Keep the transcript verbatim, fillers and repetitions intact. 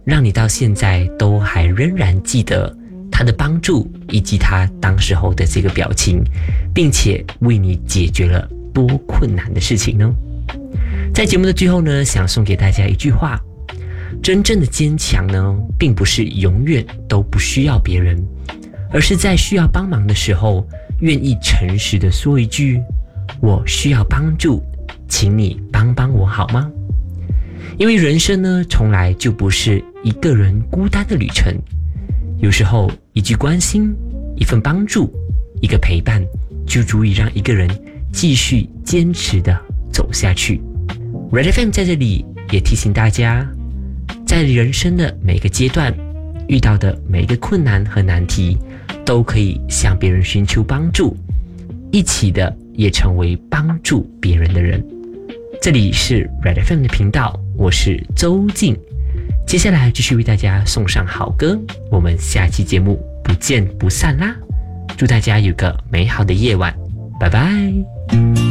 让你到现在都还仍然记得他的帮助以及他当时候的这个表情，并且为你解决了多困难的事情呢？在节目的最后呢，想送给大家一句话：真正的坚强呢，并不是永远都不需要别人，而是在需要帮忙的时候，愿意诚实的说一句我需要帮助，请你帮帮我好吗？因为人生呢，从来就不是一个人孤单的旅程，有时候一句关心，一份帮助，一个陪伴，就足以让一个人继续坚持的走下去。 Red F M 在这里也提醒大家，在人生的每个阶段遇到的每一个困难和难题，都可以向别人寻求帮助，一起的也成为帮助别人的人。这里是 Red F M 的频道，我是周静，接下来继续为大家送上好歌，我们下期节目不见不散啦！祝大家有个美好的夜晚，拜拜。